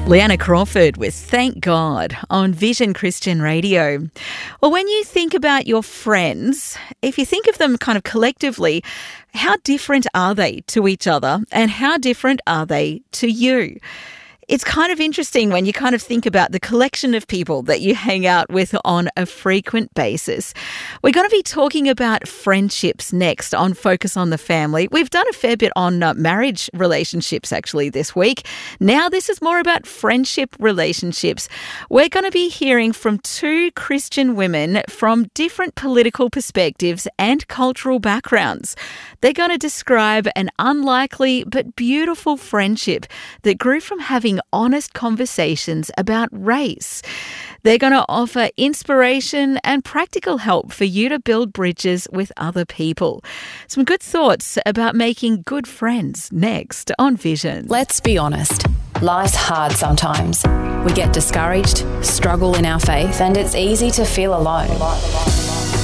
Leanna Crawford with Thank God on Vision Christian Radio. Well, when you think about your friends, if you think of them kind of collectively, how different are they to each other and how different are they to you? It's kind of interesting when you kind of think about the collection of people that you hang out with on a frequent basis. We're going to be talking about friendships next on Focus on the Family. We've done a fair bit on marriage relationships actually this week. Now this is more about friendship relationships. We're going to be hearing from two Christian women from different political perspectives and cultural backgrounds. They're going to describe an unlikely but beautiful friendship that grew from having honest conversations about race. They're going to offer inspiration and practical help for you to build bridges with other people. Some good thoughts about making good friends next on Vision. Let's be honest. Life's hard sometimes. We get discouraged, struggle in our faith, and it's easy to feel alone.